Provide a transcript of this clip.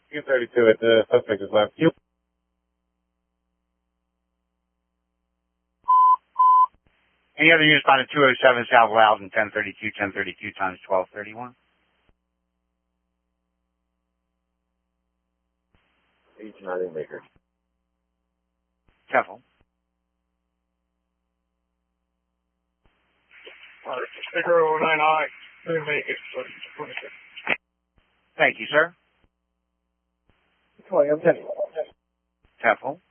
232 at the suspect is left. Any other units on 207 South Loudon, 1032 times 1231? Each nothing maker. Temple. Sticker 099I, didn't make it, but it's 26. Thank you, sir. I'm 10. Temple.